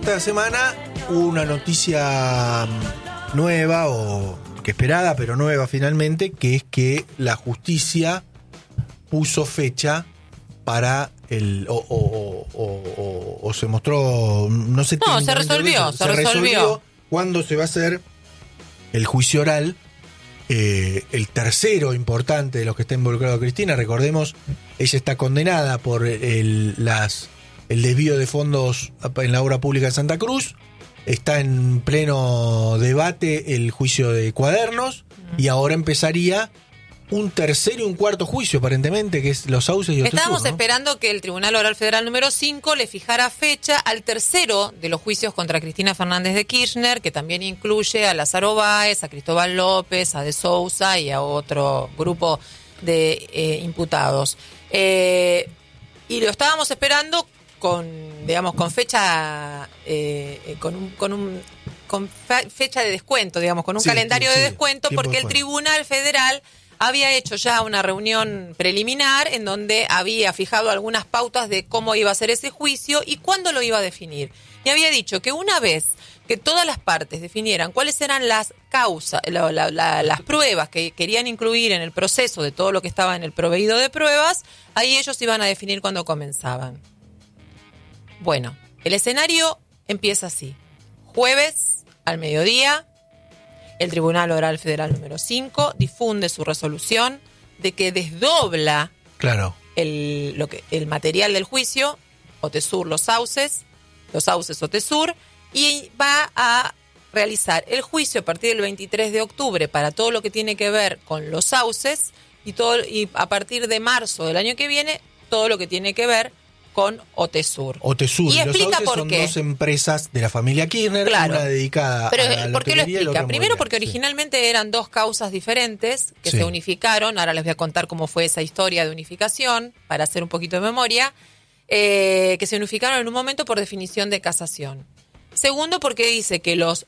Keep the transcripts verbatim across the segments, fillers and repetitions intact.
esta semana hubo una noticia nueva, o que esperada, pero nueva finalmente, que es que la justicia puso fecha para el... o, o, o, o, o se mostró... No, sé no se resolvió, se, se resolvió. resolvió. ¿Cuándo se va a hacer el juicio oral? Eh, el tercero importante de los que está involucrado Cristina. Recordemos, ella está condenada por el, las, el desvío de fondos en la obra pública de Santa Cruz. Está en pleno debate el juicio de Cuadernos, mm. y ahora empezaría un tercero y un cuarto juicio, aparentemente, que es los sauces y Otesur, Estábamos ¿no? esperando que el Tribunal Oral Federal número cinco le fijara fecha al tercero de los juicios contra Cristina Fernández de Kirchner, que también incluye a Lázaro Báez, a Cristóbal López, a De Sousa y a otro grupo de eh, imputados. Eh, y lo estábamos esperando con, digamos, con fecha, eh, con un, con un, con fecha de descuento, digamos, con un sí, calendario sí, de sí, descuento, porque el descuento. Tribunal Federal había hecho ya una reunión preliminar en donde había fijado algunas pautas de cómo iba a ser ese juicio y cuándo lo iba a definir. Y había dicho que una vez que todas las partes definieran cuáles eran las causas, la, la, la, las pruebas que querían incluir en el proceso de todo lo que estaba en el proveído de pruebas, ahí ellos iban a definir cuándo comenzaban. Bueno, el escenario empieza así. Jueves al mediodía, el Tribunal Oral Federal número cinco difunde su resolución de que desdobla claro. el, lo que, el material del juicio, Otesur, los sauces, los sauces Otesur, y va a realizar el juicio a partir del veintitrés de octubre para todo lo que tiene que ver con los sauces y, todo, y a partir de marzo del año que viene, todo lo que tiene que ver con Otesur. Otesur y y explica los sauces por son qué. dos empresas de la familia Kirchner, claro. una dedicada Pero, a la ¿por qué lo hotelería y la explica? otra Primero porque inmobiliaria. originalmente sí. eran dos causas diferentes que sí. se unificaron. Ahora les voy a contar cómo fue esa historia de unificación, para hacer un poquito de memoria, eh, que se unificaron en un momento por definición de casación. Segundo, porque dice que los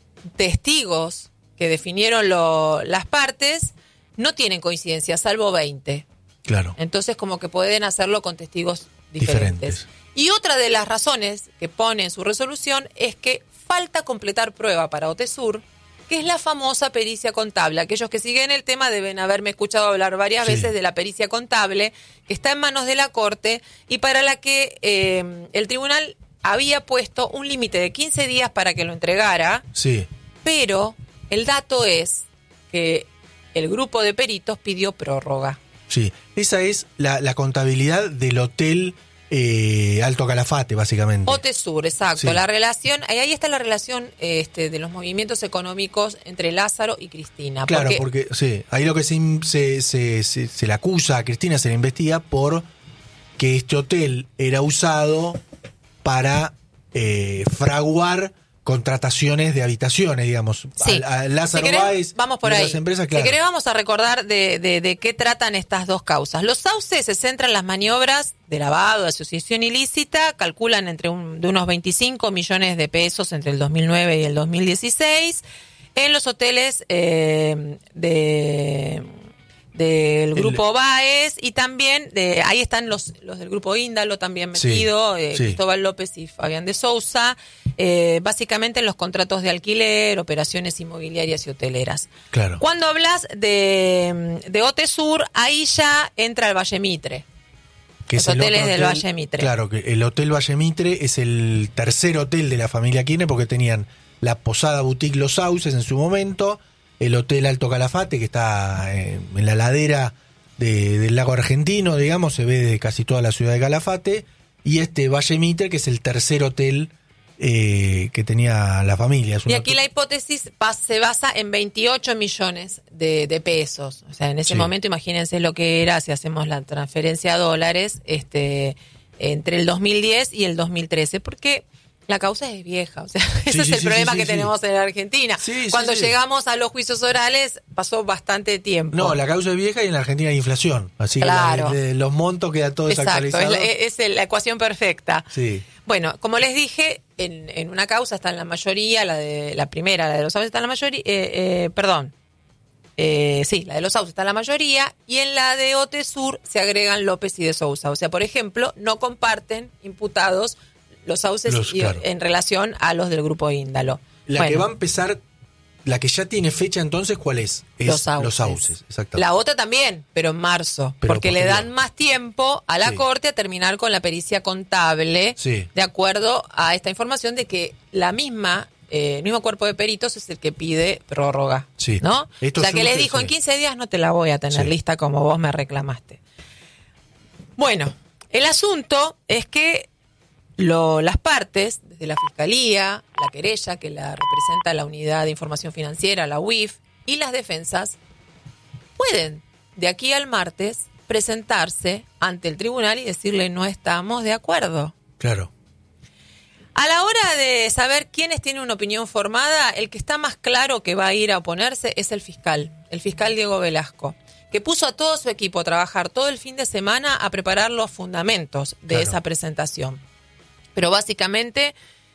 testigos que definieron lo, las partes no tienen coincidencia, salvo veinte. Claro. Entonces, como que pueden hacerlo con testigos diferentes. diferentes. Y otra de las razones que pone en su resolución es que falta completar prueba para Otesur, que es la famosa pericia contable. Aquellos que siguen el tema deben haberme escuchado hablar varias sí. veces de la pericia contable, que está en manos de la Corte y para la que eh, el tribunal había puesto un límite de quince días para que lo entregara, sí. pero el dato es que el grupo de peritos pidió prórroga. Sí, esa es la, la contabilidad del hotel eh, Alto Calafate, básicamente. Otesur, exacto. Sí. La relación, ahí está la relación este, de los movimientos económicos entre Lázaro y Cristina. Claro, porque, porque sí, ahí lo que se, se, se, se, se le acusa a Cristina, se le investiga por que este hotel era usado para eh, fraguar contrataciones de habitaciones, digamos. Sí. A, a Lázaro si querés, Báez, vamos por ahí. Empresas, claro. Si querés, vamos a recordar de, de, de qué tratan estas dos causas. Los sauces se centran en las maniobras de lavado, de asociación ilícita, calculan entre un, de unos veinticinco millones de pesos entre el dos mil nueve y el dos mil dieciséis, en los hoteles eh, de... del grupo el, Báez y también de ahí están los los del grupo Índalo también metido, sí, eh, sí. Cristóbal López y Fabián de Sousa, eh, básicamente en los contratos de alquiler, operaciones inmobiliarias y hoteleras. Claro. Cuando hablas de, de Otesur, ahí ya entra el Valle Mitre. Que los es hoteles hotel, del Valle Mitre. Claro, que el Hotel Valle Mitre es el tercer hotel de la familia Kirchner porque tenían la Posada Boutique Los Sauces en su momento, el Hotel Alto Calafate, que está en la ladera de, del lago argentino, digamos, se ve de casi toda la ciudad de Calafate, y este Valle Mitre, que es el tercer hotel eh, que tenía la familia. Es y aquí hotel... la hipótesis se basa en veintiocho millones de, de pesos. O sea, en ese sí. momento, imagínense lo que era, si hacemos la transferencia a dólares, este, entre el dos mil diez y el dos mil trece, porque... la causa es vieja, o sea, ese sí, es sí, el sí, problema sí, que sí, tenemos sí. en Argentina. Sí, Cuando sí, sí. llegamos a los juicios orales pasó bastante tiempo. No, la causa es vieja y en la Argentina hay inflación, así claro. que la, de, los montos queda todo desactualizado. Exacto, es, la, es la ecuación perfecta. Sí. Bueno, como les dije, en, en una causa está en la mayoría, la de la primera, la de los sauces está en la mayoría, eh, eh, perdón, eh, sí, la de los sauces está en la mayoría, y en la de Otesur se agregan López y de Sousa. O sea, por ejemplo, no comparten imputados los sauces Los, y, claro. en relación a los del grupo Índalo. La Bueno, que va a empezar, la que ya tiene fecha entonces, ¿cuál es? Es los sauces. Los sauces, exactamente. La otra también, pero en marzo, Pero porque le posterior. dan más tiempo a la Sí. Corte a terminar con la pericia contable, Sí. de acuerdo a esta información de que la misma, eh, el mismo cuerpo de peritos es el que pide prórroga, Sí. ¿no? Esto o sea, que surge, les dijo, sí. en quince días no te la voy a tener Sí. lista como vos me reclamaste. Bueno, el asunto es que Lo, las partes, desde la Fiscalía, la querella, que la representa la Unidad de Información Financiera, la U I F, y las defensas, pueden, de aquí al martes, presentarse ante el tribunal y decirle no estamos de acuerdo. Claro. A la hora de saber quiénes tienen una opinión formada, el que está más claro que va a ir a oponerse es el fiscal, el fiscal Diego Velasco, que puso a todo su equipo a trabajar todo el fin de semana a preparar los fundamentos de Claro. esa presentación. Pero básicamente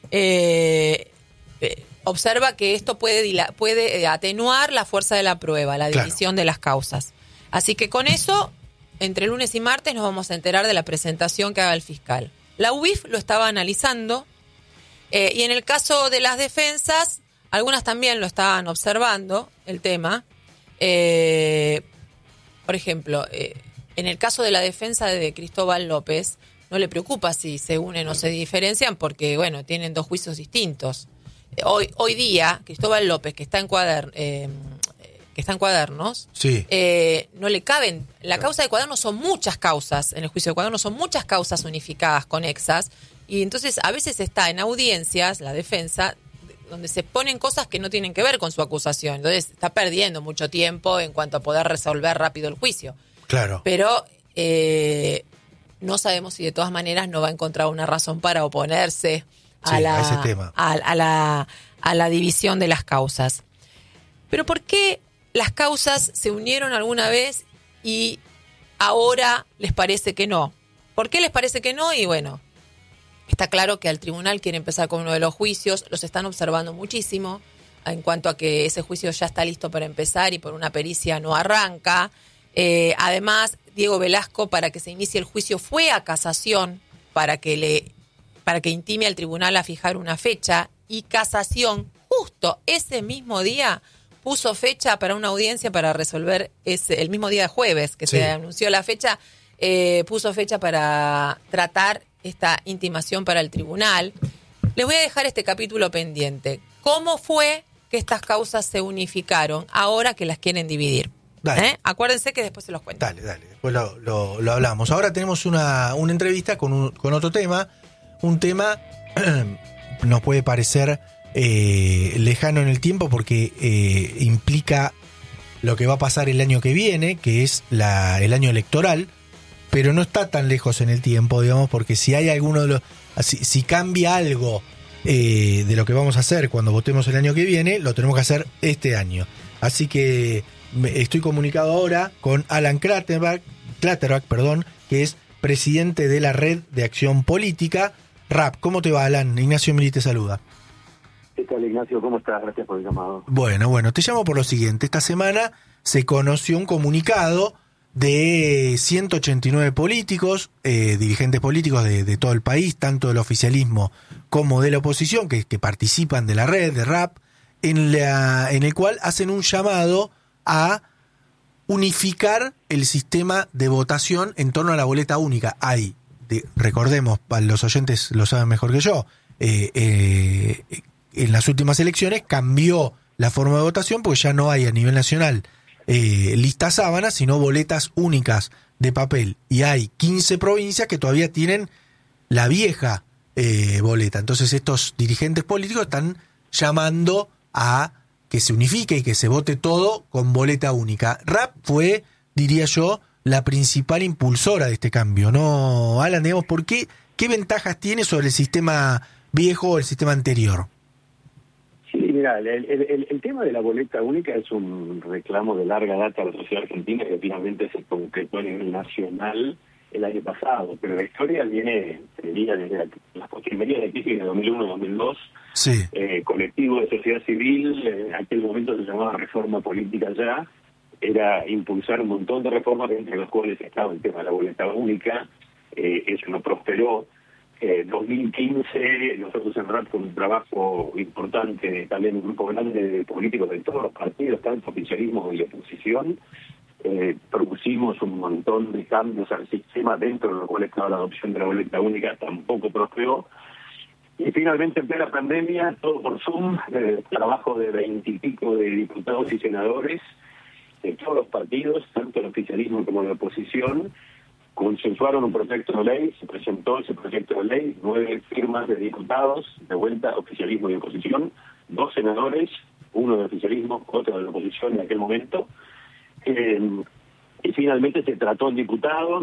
eh, eh, observa que esto puede, dila- puede atenuar la fuerza de la prueba, la Claro. división de las causas. Así que con eso, entre lunes y martes nos vamos a enterar de la presentación que haga el fiscal. La U I F lo estaba analizando eh, y en el caso de las defensas, algunas también lo estaban observando, el tema. Eh, por ejemplo, eh, en el caso de la defensa de Cristóbal López, no le preocupa si se unen o se diferencian porque, bueno, tienen dos juicios distintos. Eh, Hoy hoy día, Cristóbal López, que está en, cuader, eh, que está en cuadernos, Sí. eh, no le caben. La causa de cuadernos son muchas causas, en el juicio de cuadernos son muchas causas unificadas, conexas, y entonces a veces está en audiencias, la defensa, donde se ponen cosas que no tienen que ver con su acusación. Entonces está perdiendo mucho tiempo en cuanto a poder resolver rápido el juicio. Claro. Pero eh, no sabemos si de todas maneras no va a encontrar una razón para oponerse a, Sí, la, a ese tema. A, a la, a la división de las causas. Pero ¿por qué las causas se unieron alguna vez y ahora les parece que no? ¿Por qué les parece que no? Y bueno, está claro que al tribunal quiere empezar con uno de los juicios, los están observando muchísimo en cuanto a que ese juicio ya está listo para empezar y por una pericia no arranca. Eh, además, Diego Velasco, para que se inicie el juicio, fue a casación para que le para que intime al tribunal a fijar una fecha, y casación justo ese mismo día puso fecha para una audiencia para resolver ese, el mismo día de jueves que Sí. se anunció la fecha, eh, puso fecha para tratar esta intimación para el tribunal. Les voy a dejar este capítulo pendiente. ¿Cómo fue que estas causas se unificaron ahora que las quieren dividir? Dale. ¿Eh? Acuérdense que después se los cuento. Dale, dale, después lo, lo, lo hablamos. Ahora tenemos una, una entrevista con, un, con otro tema, un tema nos puede parecer eh, lejano en el tiempo porque eh, implica lo que va a pasar el año que viene, que es la, el año electoral, pero no está tan lejos en el tiempo, digamos, porque si hay alguno de los, si, si cambia algo eh, de lo que vamos a hacer cuando votemos el año que viene, lo tenemos que hacer este año. Así que me, estoy comunicado ahora con Alan Clatterback, Clatterback, perdón, que es presidente de la Red de Acción Política, R A P. ¿Cómo te va, Alan? Ignacio Milí te saluda. ¿Qué tal, Ignacio? ¿Cómo estás? Gracias por el llamado. Bueno, bueno, te llamo por lo siguiente. Esta semana se conoció un comunicado de ciento ochenta y nueve políticos, eh, dirigentes políticos de, de todo el país, tanto del oficialismo como de la oposición, que, que participan de la red de R A P, en, la, en el cual hacen un llamado a unificar el sistema de votación en torno a la boleta única. Hay, de, recordemos, los oyentes lo saben mejor que yo, eh, eh, en las últimas elecciones cambió la forma de votación porque ya no hay a nivel nacional eh, listas sábanas, sino boletas únicas de papel. Y hay quince provincias que todavía tienen la vieja eh, boleta. Entonces estos dirigentes políticos están llamando a que se unifique y que se vote todo con boleta única. R A P fue, diría yo, la principal impulsora de este cambio, ¿no, Alan? Digamos, ¿por qué? ¿Qué ventajas tiene sobre el sistema viejo o el sistema anterior? Sí, mira, el, el, el tema de la boleta única es un reclamo de larga data de la sociedad argentina que finalmente se concretó a nivel nacional el año pasado, pero la historia viene, diría, desde la, las postrimerías de crisis de dos mil uno dos mil dos, Sí. eh, colectivo de sociedad civil, en aquel momento se llamaba Reforma Política Ya, era impulsar un montón de reformas entre las cuales estaba el tema de la boleta única, eh, eso no prosperó. Eh, dos mil quince, nosotros en R A P con un trabajo importante, también un grupo grande de políticos de todos los partidos, tanto oficialismo y oposición, eh, propusimos un montón de cambios al sistema, dentro de los cuales estaba la adopción de la boleta única, tampoco prosperó. Y finalmente, en plena pandemia, todo por Zoom, eh, trabajo de veintipico de diputados y senadores de todos los partidos, tanto el oficialismo como la oposición, consensuaron un proyecto de ley, se presentó ese proyecto de ley, nueve firmas de diputados, de vuelta oficialismo y oposición, dos senadores, uno de oficialismo, otro de la oposición en aquel momento, eh, y finalmente se trató en diputados,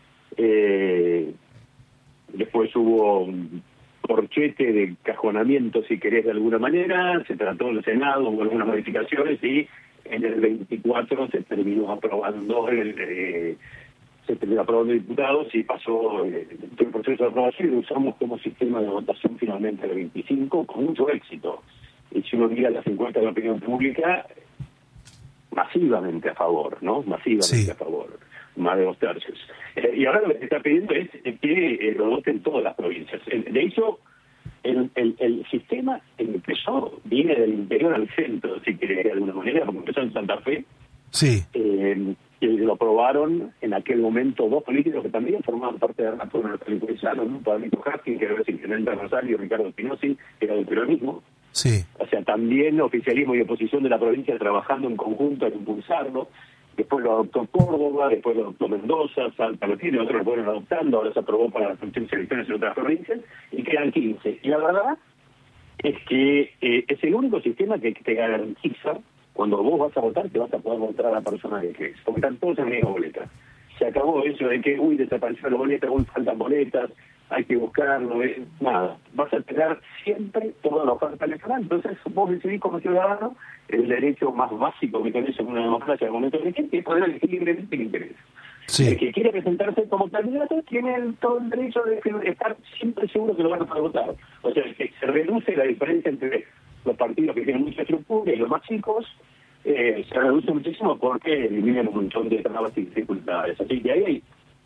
eh, después hubo un corchete de cajonamiento, si querés, de alguna manera, se trató en el Senado, hubo algunas modificaciones y en el veinticuatro se terminó aprobando el... Eh, se terminó aprobando diputados y pasó eh, el proceso de aprobación y lo usamos como sistema de votación finalmente el veinticinco con mucho éxito. Y si uno mira las encuestas de la opinión pública, masivamente a favor, ¿no? Masivamente sí. a favor, más de dos tercios. Eh, y ahora lo que se está pidiendo es que eh, lo voten todas las provincias. De hecho, el, el, el sistema empezó, viene del interior al centro, si querés, de alguna manera, porque empezó en Santa Fe. Sí. Eh, y lo aprobaron en aquel momento dos políticos que también formaban parte de la República Republicana, ¿no? Pablito Hastings, que era el intendente de Rosario, y Ricardo Spinozzi, que era del peronismo. Sí. O sea, también oficialismo y oposición de la provincia trabajando en conjunto en impulsarlo. Después lo adoptó Córdoba, después lo adoptó Mendoza, Salta lo tiene, otros lo fueron adoptando, ahora se aprobó para las próximas elecciones en otras provincias, y quedan quince. Y la verdad es que eh, es el único sistema que te garantiza, cuando vos vas a votar, te vas a poder votar a la persona que crees, porque están todos en la misma boleta. Se acabó eso de que, uy, desapareció la boleta, uy, faltan boletas, hay que buscarlo, eh, nada. Vas a tener siempre toda la oferta electoral. Entonces, vos decidís como ciudadano el derecho más básico que tenés en una democracia al momento de elegir, que es poder elegir libremente quien querés. Sí. El que quiere presentarse como candidato tiene el, todo el derecho de estar siempre seguro que lo van a poder votar. O sea, que se reduce la diferencia entre los partidos que tienen mucha estructura y los más chicos, eh, se reduce muchísimo porque eliminan un montón de trabas y dificultades. Así que ahí hay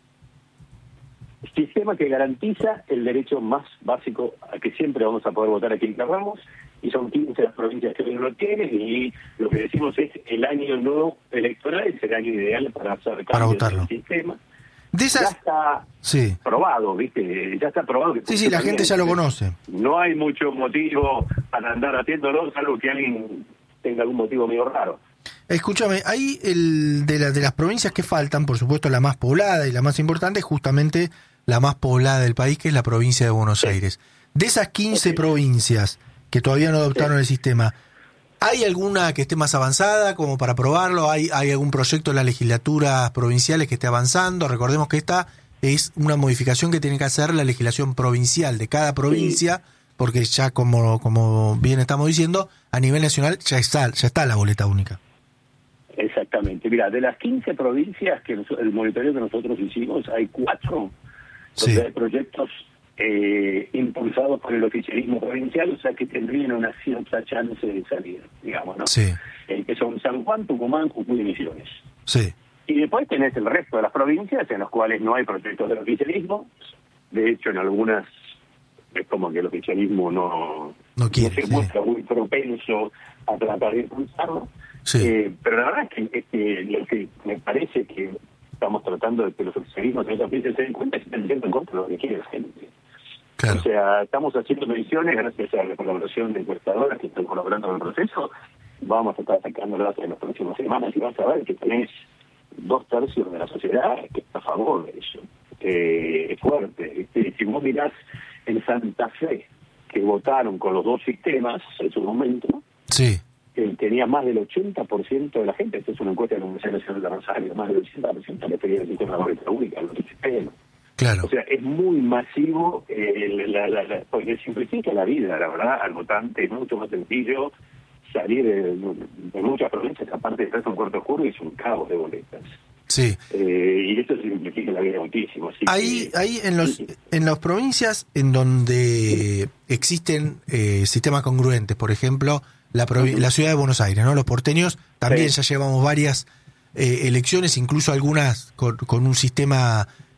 un sistema que garantiza el derecho más básico a que siempre vamos a poder votar a quien queramos, y son quince las provincias que hoy no lo tienen, y lo que decimos es el año no electoral es el año ideal para hacer cambios en el sistema. De esas... Ya está sí. probado, ¿viste? Ya está probado. Que sí, sí, la gente ya lo conoce. No hay mucho motivo para andar haciéndolo, salvo que alguien tenga algún motivo medio raro. Escúchame, ahí el de, la, de las provincias que faltan, por supuesto la más poblada y la más importante es justamente la más poblada del país, que es la provincia de Buenos sí. Aires. De esas quince sí. provincias que todavía no adoptaron sí. el sistema, ¿hay alguna que esté más avanzada como para probarlo? ¿Hay, hay algún proyecto en las legislaturas provinciales que esté avanzando? Recordemos que esta es una modificación que tiene que hacer la legislación provincial de cada provincia, sí. porque ya como, como bien estamos diciendo, a nivel nacional ya está, ya está la boleta única. Exactamente. Mira, de las quince provincias que nos, el monitoreo que nosotros hicimos, hay cuatro donde sí. hay proyectos eh, impulsados por el oficialismo provincial, o sea que tendrían una cierta chance de salir, digamos, ¿no? Sí. Eh, que son San Juan, Tucumán, Jujuy y Misiones. Sí. Y después tenés el resto de las provincias en las cuales no hay proyectos del oficialismo. De hecho, en algunas es como que el oficialismo no, no, quiere, no se sí. muestra muy propenso a tratar de impulsarlo. Sí. Eh, pero la verdad es que, es que lo que me parece que estamos tratando de que los oficialismos en esa provincia se den cuenta es que están yendo en contra de lo que quiere la gente. Claro. O sea, estamos haciendo mediciones gracias a la colaboración de encuestadoras que están colaborando en el proceso. Vamos a estar sacando datos en las próximas semanas y vas a ver que tenés dos tercios de la sociedad que está a favor de eso. Eh, es fuerte. Este, si vos mirás en Santa Fe, que votaron con los dos sistemas en su momento, sí. eh, tenía más del ochenta por ciento de la gente, esto es una encuesta de la Universidad Nacional de Rosario, más del ochenta por ciento le pedía el sistema de la boleta única, los sistemas. Claro. O sea, es muy masivo, eh, la, la, la, porque simplifica la vida, la verdad, al votante es mucho más sencillo salir de, de muchas provincias, aparte de estar en Puerto Oscuro, es un caos de boletas. Sí. Eh, y esto simplifica la vida muchísimo. Así ahí, que, ahí en los sí. en las provincias en donde existen eh, sistemas congruentes, por ejemplo, la, provi- uh-huh. la ciudad de Buenos Aires, ¿no? Los porteños también sí. ya llevamos varias eh, elecciones, incluso algunas con, con un sistema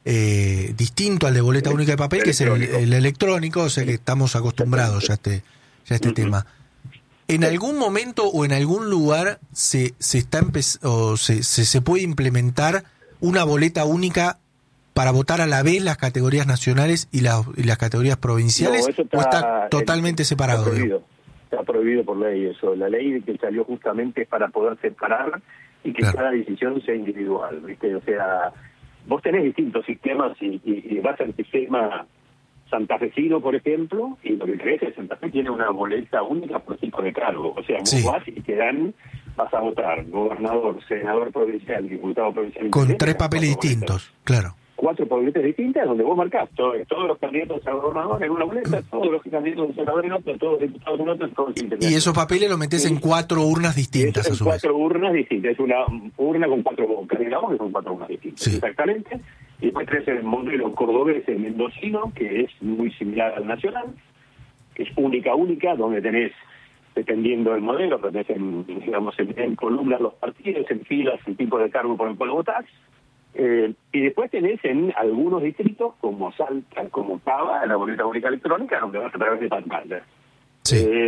eh, distinto al de boleta única de papel, que es el, el electrónico, o sea que estamos acostumbrados ya a este, ya a este uh-huh. tema. ¿En algún momento o en algún lugar se se está empe- o se, se, se puede implementar una boleta única para votar a la vez las categorías nacionales y, la, y las categorías provinciales? No, eso está, ¿O está totalmente está separado? Prohibido. Está prohibido por ley eso. La ley que salió justamente es para poder separar y que claro. cada decisión sea individual, ¿viste? O sea, vos tenés distintos sistemas y, y, y vas al sistema santafesino, por ejemplo, y lo que crees es que Santa Fe tiene una boleta única por tipo de cargo. O sea, vos sí. vas y te dan, vas a votar gobernador, senador provincial, diputado provincial. Con tres papeles distintos, boletas. Claro. Cuatro boletas distintas donde vos marcás todo, todos los candidatos a gobernador en una boleta, todos los candidatos a senador en otra, todos los diputados en otra, todos los intendentes. Y esos papeles los metés sí. en cuatro urnas distintas, es, a su en vez. Cuatro urnas distintas, es una urna con cuatro bocas, digamos que son cuatro urnas distintas, sí. exactamente. Y después tenés el modelo cordobés, el mendocino, que es muy similar al nacional, que es única, única, donde tenés, dependiendo del modelo, pero tenés en, digamos, en, en columnas los partidos, en filas el tipo de cargo por el cual votás. Eh, y después tenés en algunos distritos, como Salta, como Cava, la boleta única electrónica, donde vas a través de pantalla. Sí. Eh,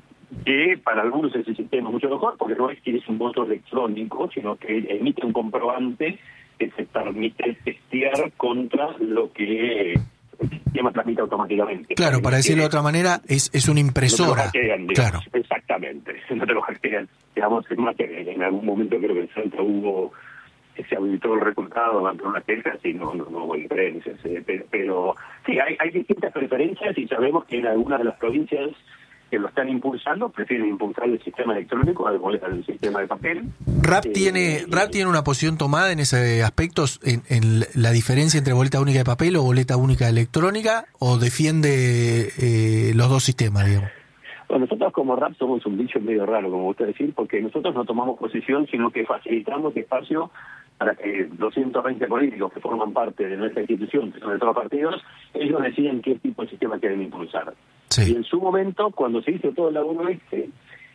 que para algunos ese sistema es mucho mejor, porque no es que es un voto electrónico, sino que emite un comprobante que se permite testear contra lo que el sistema transmite automáticamente. Claro, para decirlo de otra manera, es es una impresora. No te lo hackean, claro. Exactamente, no te lo hackean. Digamos, es más que en algún momento creo que en Salta hubo, se habilitó el resultado ante una queja, sí, no, no, no hubo diferencias. Eh, pero, pero sí, hay, hay distintas preferencias y sabemos que en algunas de las provincias que lo están impulsando prefieren impulsar el sistema electrónico al, al sistema de papel. ¿Rap eh, tiene y, Rap tiene una posición tomada en ese aspecto, en, en la diferencia entre boleta única de papel o boleta única electrónica, o defiende eh, los dos sistemas, digamos? Bueno, nosotros como Rap somos un bicho medio raro, como gusta decir, porque nosotros no tomamos posición, sino que facilitamos espacio para que doscientos veinte políticos que forman parte de nuestra institución, que son de todos los partidos, ellos deciden qué tipo de sistema quieren impulsar. Sí. Y en su momento, cuando se hizo todo el laburo este,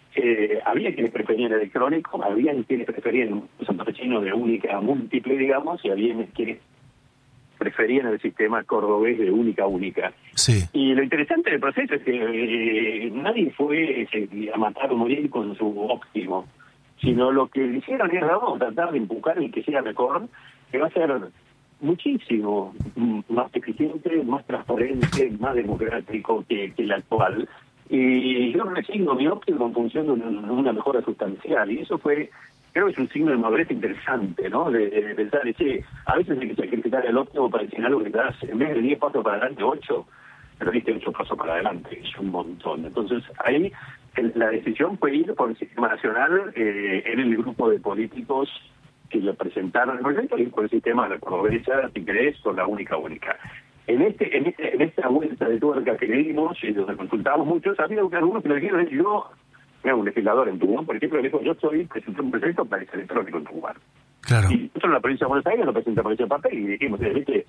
eh, había quienes preferían electrónico, había quienes preferían un santafesino de única múltiple, digamos, y había quienes preferían el sistema cordobés de única única. Sí. Y lo interesante del proceso es que eh, nadie fue eh, a matar o morir con su óptimo, sino lo que hicieron es, vamos a tratar de empujar el que sea mejor, que va a ser muchísimo más eficiente, más transparente, más democrático que, que el actual. Y yo resigno mi óptimo en función de una, una mejora sustancial. Y eso fue, creo que es un signo de madurez interesante, ¿no? De, de pensar, che, a veces hay que sacrificar el óptimo para decir algo que te das, en vez de diez pasos para adelante, ocho, pero diste ocho pasos para adelante, es un montón. Entonces, ahí el, la decisión fue ir por el sistema nacional, eh, en el grupo de políticos que lo presentaron el proyecto, y por el sistema de la cordobesa, si querés, con la única única. En este, en este, en esta vuelta de tuerca que le dimos, y donde consultábamos muchos, había algunos que lo dijeron, yo, mira, un legislador en Tucumán, por ejemplo, dijo, yo soy presenté un proyecto para el electrónico en Tucumán. Claro. Y nosotros en la provincia de Buenos Aires lo presentamos en papel y dijimos, viste,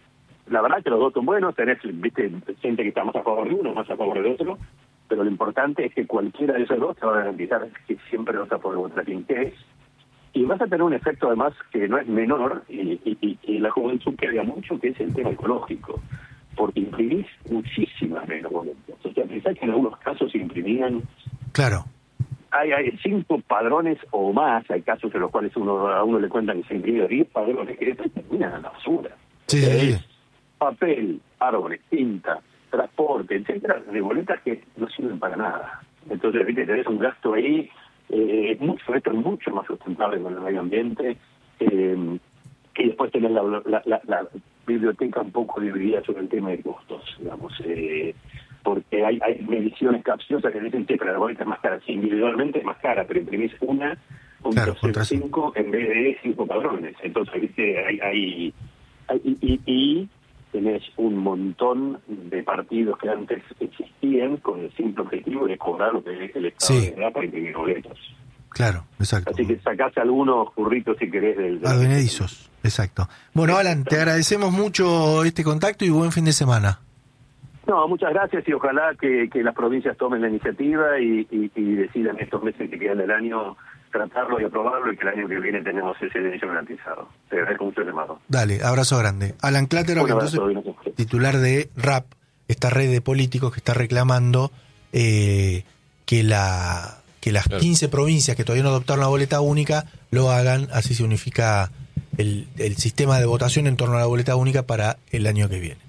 la verdad que los dos son buenos, tenés, viste, gente que está más a favor de uno, más a favor del otro, pero lo importante es que cualquiera de esos dos te va a garantizar que siempre vas a poder votar quien querés. Y vas a tener un efecto además que no es menor, y, y, y la juventud que había mucho, que es el tema ecológico, porque imprimís muchísimas menos boletas. O sea, pensás que en algunos casos se imprimían... Claro. Hay, hay cinco padrones o más, hay casos en los cuales uno a uno le cuentan que se imprimió diez padrones, que después terminan en la basura. Sí, o sea, sí, es sí. Papel, árboles, tinta, transporte, etcétera, de boletas que no sirven para nada. Entonces, viste, tenés un gasto ahí... Eh, mucho, esto es mucho más sustentable con el medio ambiente, eh, y después tener la, la, la, la biblioteca un poco dividida sobre el tema de costos, digamos, eh, porque hay, hay mediciones capciosas que dicen que la boleta es más cara, sí, individualmente es más cara, pero imprimís una claro, contra cinco en vez de cinco padrones, entonces viste hay, hay, hay y, y, y tenés un montón de partidos que antes existían con el simple objetivo de cobrar lo que es el Estado sí. de da para imprimir boletos. Claro, exacto. Así que sacás algunos curritos si querés del... del... Advenedizos, exacto. Bueno, Alan, te agradecemos mucho este contacto y buen fin de semana. No, muchas gracias y ojalá que, que las provincias tomen la iniciativa y, y, y decidan estos meses que quedan del año tratarlo y aprobarlo y que el año que viene tenemos ese derecho garantizado. Te agradezco mucho el llamado. Dale, abrazo grande. Alan Clatero, entonces, titular de R A P, esta red de políticos que está reclamando eh, que la que las claro. quince provincias que todavía no adoptaron la boleta única lo hagan, así se unifica el, el sistema de votación en torno a la boleta única para el año que viene.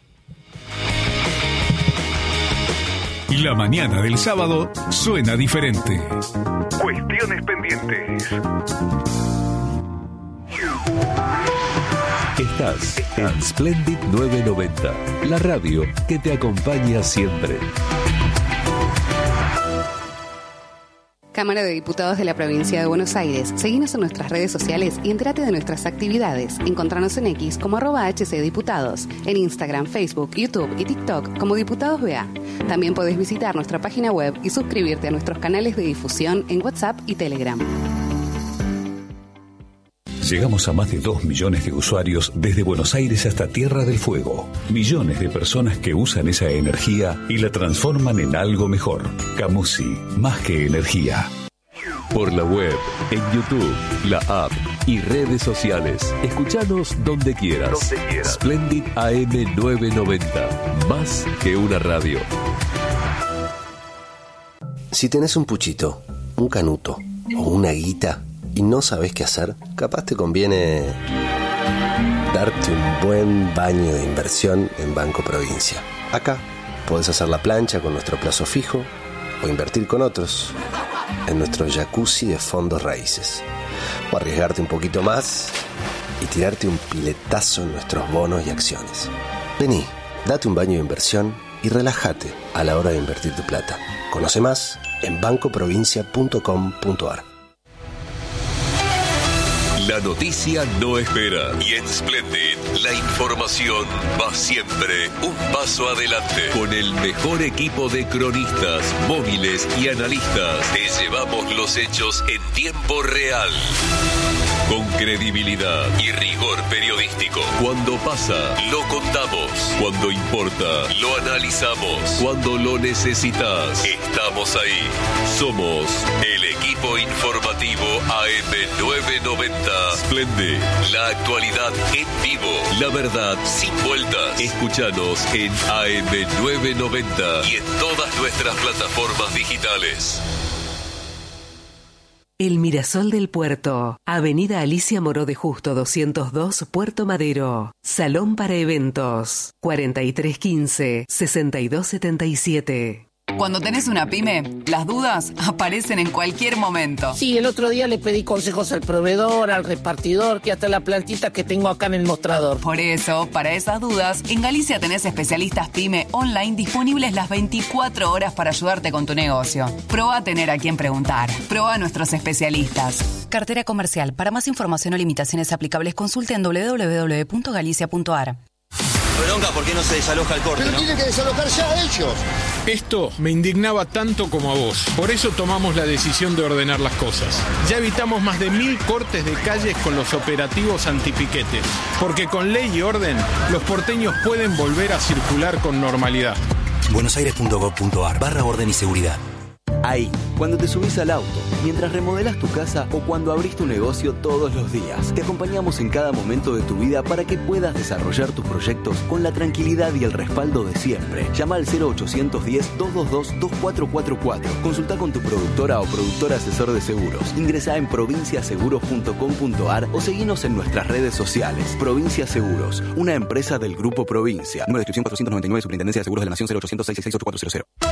Y la mañana del sábado suena diferente. Cuestiones pendientes. Estás en Splendid novecientos noventa, la radio que te acompaña siempre. Cámara de Diputados de la Provincia de Buenos Aires. Seguinos en nuestras redes sociales y entérate de nuestras actividades. Encontranos en X como arroba hcdiputados, en Instagram, Facebook, YouTube y TikTok como Diputados B A. También podés visitar nuestra página web y suscribirte a nuestros canales de difusión en WhatsApp y Telegram. Llegamos a más de dos millones de usuarios desde Buenos Aires hasta Tierra del Fuego. Millones de personas que usan esa energía y la transforman en algo mejor. Camusi, más que energía. Por la web, en YouTube, la app y redes sociales. Escuchanos donde quieras. Donde quieras. Splendid A M novecientos noventa. Más que una radio. Si tenés un puchito, un canuto o una guita y no sabés qué hacer, capaz te conviene darte un buen baño de inversión en Banco Provincia. Acá podés hacer la plancha con nuestro plazo fijo o invertir con otros en nuestro jacuzzi de fondos raíces. O arriesgarte un poquito más y tirarte un piletazo en nuestros bonos y acciones. Vení, date un baño de inversión y relájate a la hora de invertir tu plata. Conoce más en banco provincia punto com punto a r. La noticia no espera y en Splendid la información va siempre un paso adelante. Con el mejor equipo de cronistas, móviles y analistas te llevamos los hechos en tiempo real. Con credibilidad y rigor periodístico. Cuando pasa, lo contamos. Cuando importa, lo analizamos. Cuando lo necesitas, estamos ahí. Somos el equipo informativo A M novecientos noventa. Splendid, la actualidad en vivo. La verdad sin vueltas. Escúchanos en A M novecientos noventa y en todas nuestras plataformas digitales. El Mirasol del Puerto, Avenida Alicia Moró de Justo doscientos dos, Puerto Madero. Salón para eventos, cuarenta y tres quince, sesenta y dos setenta y siete. Cuando tenés una pyme, las dudas aparecen en cualquier momento. Sí, el otro día le pedí consejos al proveedor, al repartidor, y hasta la plantita que tengo acá en el mostrador. Por eso, para esas dudas, en Galicia tenés especialistas pyme online disponibles las veinticuatro horas para ayudarte con tu negocio. Proba a tener a quien preguntar. Proba a nuestros especialistas. Cartera comercial. Para más información o limitaciones aplicables, consulte en doble u doble u doble u punto galicia punto a r. Bronca, ¿por qué no se desaloja el corte? Pero ¿no? tienen que desalojar ya ellos. Esto me indignaba tanto como a vos. Por eso tomamos la decisión de ordenar las cosas. Ya evitamos más de mil cortes de calles con los operativos antipiquetes. Porque con ley y orden, los porteños pueden volver a circular con normalidad. buenosaires punto gov punto a r barra orden y seguridad. Ahí, cuando te subís al auto, mientras remodelas tu casa o cuando abrís tu negocio todos los días. Te acompañamos en cada momento de tu vida para que puedas desarrollar tus proyectos con la tranquilidad y el respaldo de siempre. Llama al cero ochocientos diez, doscientos veintidós, veinticuatro cuarenta y cuatro. Consulta con tu productora o productor asesor de seguros. Ingresá en provincia seguros punto com punto a r o seguinos en nuestras redes sociales. Provincia Seguros, una empresa del Grupo Provincia. Número de inscripción cuatrocientos noventa y nueve, Superintendencia de Seguros de la Nación, cero ochocientos seis sesenta y seis ocho cuatro cero cero.